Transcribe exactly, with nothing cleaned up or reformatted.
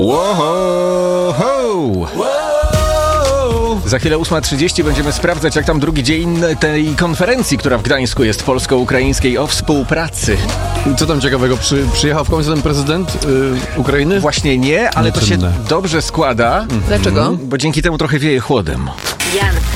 Wow, ho. Za chwilę ósma trzydzieści będziemy sprawdzać, jak tam drugi dzień tej konferencji, która w Gdańsku jest polsko-ukraińskiej, o współpracy. Co tam ciekawego? Przy, przyjechał w końcu ten prezydent yy, Ukrainy? Właśnie nie, ale to się Nieczynne. dobrze składa. Dlaczego? Bo dzięki temu trochę wieje chłodem. Jan